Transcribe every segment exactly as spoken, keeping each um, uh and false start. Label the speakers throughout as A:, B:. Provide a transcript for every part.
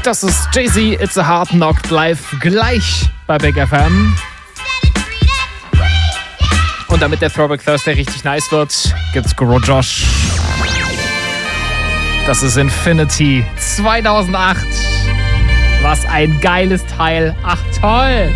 A: Das ist Jay-Z, It's a Hard Knock live gleich bei Big F M. Und damit der Throwback Thursday richtig nice wird, gibt's Guru Josh. Das ist Infinity zweitausendacht. Was ein geiles Teil. Ach toll.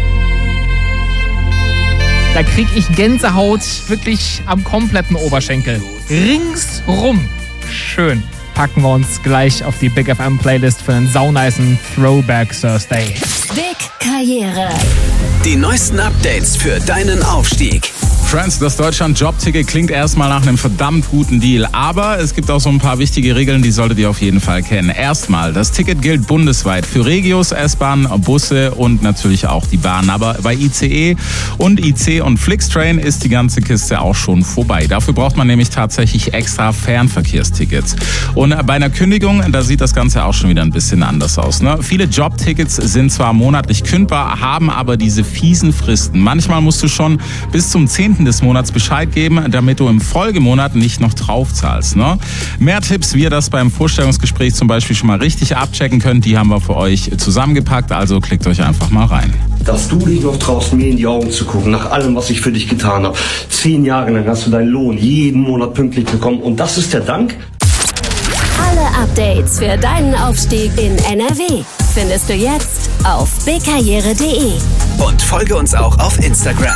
A: Da krieg ich Gänsehaut wirklich am kompletten Oberschenkel. Ringsrum. Schön. Packen wir uns gleich auf die Big F M Playlist für einen saunicen Throwback Thursday.
B: Big Karriere.
C: Die neuesten Updates für deinen Aufstieg.
D: Friends, das Deutschland-Jobticket klingt erstmal nach einem verdammt guten Deal, aber es gibt auch so ein paar wichtige Regeln, die solltet ihr auf jeden Fall kennen. Erstmal, das Ticket gilt bundesweit für Regios, S-Bahn, Busse und natürlich auch die Bahn. Aber bei I C E und I C und Flixtrain ist die ganze Kiste auch schon vorbei. Dafür braucht man nämlich tatsächlich extra Fernverkehrstickets. Und bei einer Kündigung, da sieht das Ganze auch schon wieder ein bisschen anders aus, ne? Viele Jobtickets sind zwar monatlich kündbar, haben aber diese fiesen Fristen. Manchmal musst du schon bis zum zehnten des Monats Bescheid geben, damit du im Folgemonat nicht noch draufzahlst. Ne? Mehr Tipps, wie ihr das beim Vorstellungsgespräch zum Beispiel schon mal richtig abchecken könnt, die haben wir für euch zusammengepackt, also klickt euch einfach mal rein.
E: Dass du dich noch traust, mir in die Augen zu gucken, nach allem, was ich für dich getan habe. Zehn Jahre lang hast du deinen Lohn jeden Monat pünktlich bekommen und das ist der Dank?
B: Alle Updates für deinen Aufstieg in N R W findest du jetzt auf bigkarriere punkt de.
C: Und folge uns auch auf Instagram.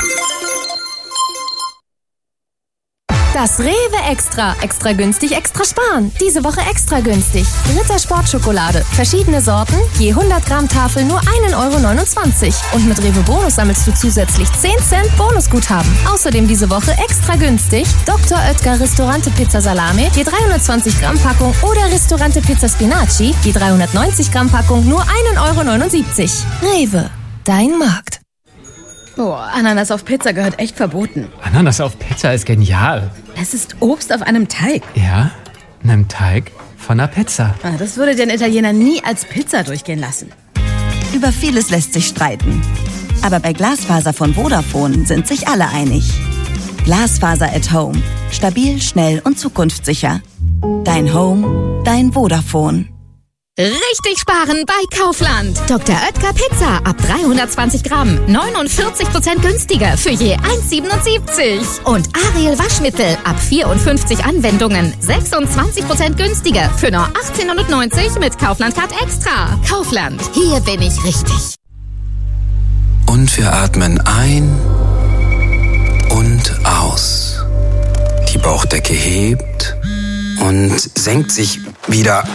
F: Das Rewe Extra. Extra günstig, extra sparen. Diese Woche extra günstig. Ritter Sportschokolade. Verschiedene Sorten, je hundert Gramm Tafel nur ein Euro neunundzwanzig. Und mit Rewe Bonus sammelst du zusätzlich zehn Cent Bonusguthaben. Außerdem diese Woche extra günstig Doktor Oetker Ristorante Pizza Salame, je dreihundertzwanzig Gramm Packung oder Ristorante Pizza Spinaci, je dreihundertneunzig Gramm Packung nur ein Euro neunundsiebzig. Rewe, dein Markt.
G: Boah, Ananas auf Pizza gehört echt verboten.
A: Ananas auf Pizza ist genial.
G: Es ist Obst auf einem Teig.
A: Ja, einem Teig von einer Pizza.
G: Ah, das würde den Italiener nie als Pizza durchgehen lassen.
H: Über vieles lässt sich streiten. Aber bei Glasfaser von Vodafone sind sich alle einig. Glasfaser at Home. Stabil, schnell und zukunftssicher. Dein Home, dein Vodafone.
F: Richtig sparen bei Kaufland. Doktor Oetker Pizza ab dreihundertzwanzig Gramm. neunundvierzig Prozent günstiger für je eins Euro siebenundsiebzig. Und Ariel Waschmittel ab vierundfünfzig Anwendungen. sechsundzwanzig Prozent günstiger für nur achtzehnhundertneunzig mit Kaufland Card Extra. Kaufland, hier bin ich richtig.
C: Und wir atmen ein und aus. Die Bauchdecke hebt und senkt sich wieder.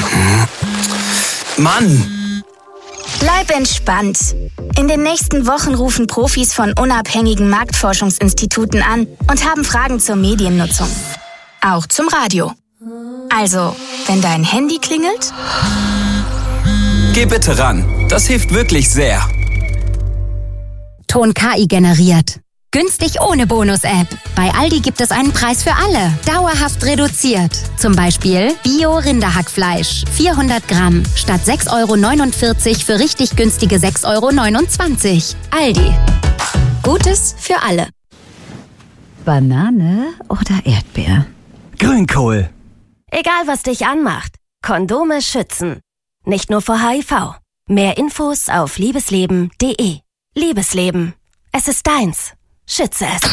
C: Mann!
I: Bleib entspannt. In den nächsten Wochen rufen Profis von unabhängigen Marktforschungsinstituten an und haben Fragen zur Mediennutzung. Auch zum Radio. Also, wenn dein Handy klingelt...
C: Geh bitte ran. Das hilft wirklich sehr.
J: Ton K I generiert. Günstig ohne Bonus-App. Bei Aldi gibt es einen Preis für alle. Dauerhaft reduziert. Zum Beispiel Bio-Rinderhackfleisch. vierhundert Gramm. Statt sechs Euro neunundvierzig für richtig günstige sechs Euro neunundzwanzig. Aldi. Gutes für alle.
K: Banane oder Erdbeer?
L: Grünkohl.
B: Egal, was dich anmacht. Kondome schützen. Nicht nur vor H I V. Mehr Infos auf liebesleben punkt de. Liebesleben. Es ist deins. Schütze es.